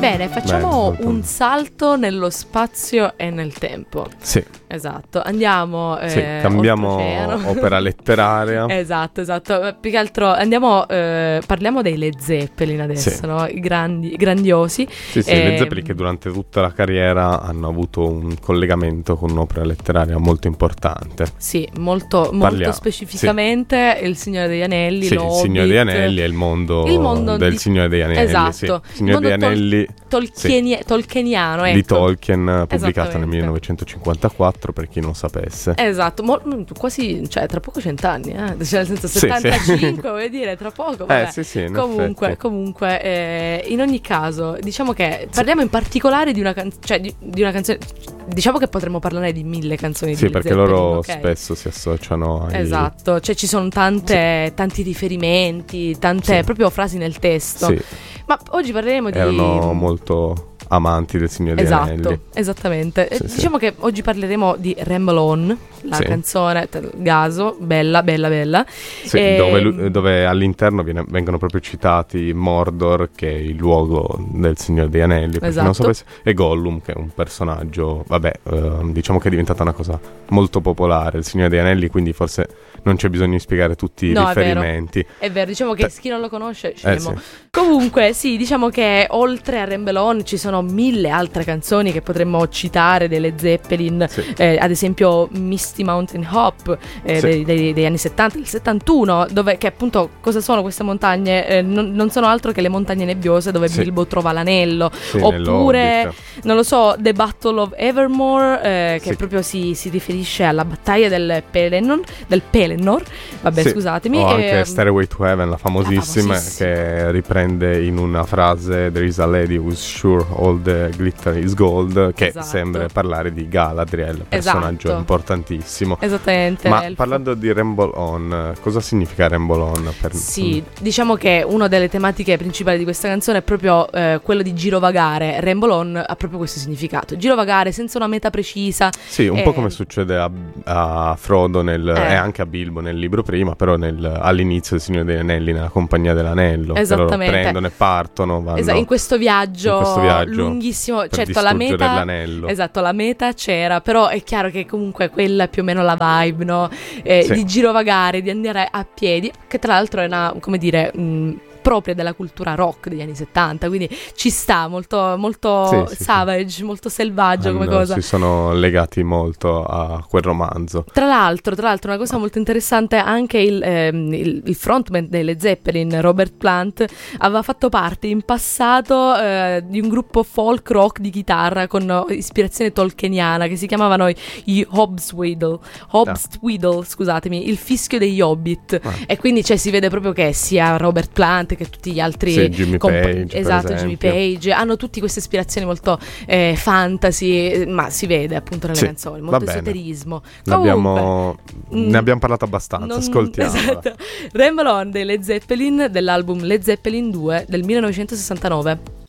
Bene, facciamo Bene, un salto nello spazio e nel tempo. Sì. Esatto, andiamo cambiamo oltreoceano. opera letteraria. Esatto. Più che altro parliamo dei Led Zeppelin adesso, no? I grandiosi. Sì, Led Zeppelin che durante tutta la carriera hanno avuto un collegamento con un'opera letteraria molto importante. Sì, molto specificamente Il Signore degli Anelli, Sì, Il Signore degli Anelli è il mondo del Signore degli Anelli. Esatto. Sì. Il Signore degli Anelli tolkieniano, ecco. di Tolkien, pubblicato nel 1954, per chi non sapesse. Esatto, quasi, cioè tra poco 100 anni, cioè nel senso 75, vuol dire tra poco. Vabbè. Comunque, in ogni caso, diciamo che parliamo in particolare di una canzone. Diciamo che potremmo parlare di 1000 canzoni di Led perché Zeppelin, loro okay? spesso si associano ai... Esatto, cioè ci sono tanti riferimenti, tante proprio frasi nel testo. Sì. Ma oggi parleremo di... Erano molto amanti del Signore degli Anelli. Esattamente. Diciamo che oggi parleremo di Ramble On, la canzone Gaso, bella. Sì, dove all'interno vengono proprio citati Mordor, che è il luogo del Signore degli Anelli, esatto. Non sapesse, e Gollum, che è un personaggio, diciamo che è diventata una cosa molto popolare, il Signore degli Anelli, quindi forse non c'è bisogno di spiegare tutti i riferimenti. È vero, diciamo che chi non lo conosce scemo. Comunque sì, diciamo che oltre a Ramble On ci sono 1000 altre canzoni che potremmo citare delle Zeppelin, ad esempio Misty Mountain Hop degli anni 70, del 71, che appunto cosa sono queste montagne? Non sono altro che le montagne nebbiose dove Bilbo trova l'anello, oppure non lo so, The Battle of Evermore, che proprio si riferisce alla battaglia del Pelennor, scusatemi, o anche Stairway to Heaven, la famosissima, che riprende in una frase There is a lady who's sure all the glitter is gold, che sembra parlare di Galadriel, personaggio importantissimo. Esattamente. Ma parlando di Ramble On, cosa significa Ramble On? Diciamo che una delle tematiche principali di questa canzone è proprio quello di girovagare. Ramble On ha proprio questo significato, girovagare senza una meta precisa. Sì, un po' come succede a Frodo e anche a Bilbo nel libro prima, però all'inizio del Signore degli Anelli, nella Compagnia dell'Anello. Esattamente. Loro prendono e partono, vanno in questo viaggio lunghissimo. Certo, la meta, l'anello. Esatto, la meta c'era, però è chiaro che comunque quella è più o meno la vibe, no? Di girovagare, di andare a piedi, che tra l'altro è una, come dire, propria della cultura rock degli anni 70, quindi ci sta, molto savage, molto selvaggio come cosa. Si sono legati molto a quel romanzo. Tra l'altro una cosa molto interessante, anche il frontman delle Zeppelin, Robert Plant, aveva fatto parte in passato di un gruppo folk rock di chitarra con ispirazione tolkieniana che si chiamavano gli Hobstwidle, scusatemi, il fischio degli Hobbit, e quindi si vede proprio che sia Robert Plant che tutti gli altri, Jimmy Page, Jimmy Page, hanno tutti queste ispirazioni molto fantasy, ma si vede appunto nelle canzoni, molto esoterismo. Ne abbiamo parlato abbastanza, ascoltiamo. Esatto. Ramble On dei Led Zeppelin, dell'album Led Zeppelin 2 del 1969.